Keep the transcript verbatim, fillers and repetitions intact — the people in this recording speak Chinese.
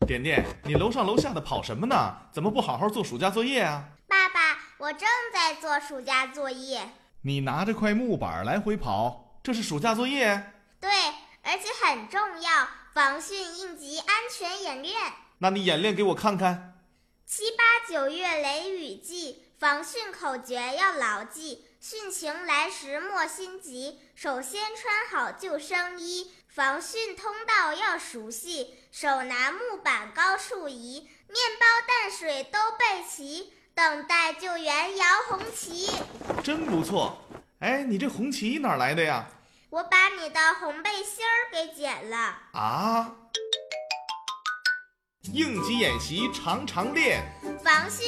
点点，你楼上楼下的跑什么呢？怎么不好好做暑假作业啊？ 爸爸，我正在做暑假作业。 你拿着块木板来回跑，这是暑假作业？ 对，而且很重要，防汛应急安全演练。 那你演练给我看看。 七八九月雷雨季，防汛口诀要牢记。汛情来时莫心急，首先穿好救生衣。防汛通道要熟悉，手拿木板高处移。面包淡水都备齐，等待救援摇红旗。 真不错。哎，你这红旗哪来的呀？ 我把你的红背心儿给剪了。 啊！应急演习常常练， 防汛